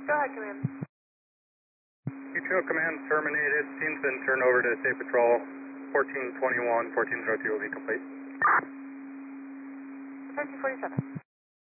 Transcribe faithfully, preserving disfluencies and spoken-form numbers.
Go ahead, Command. Mutual command terminated. Scene's been turned over to State Patrol. fourteen twenty-one, fourteen oh two will be complete. thirteen forty-seven.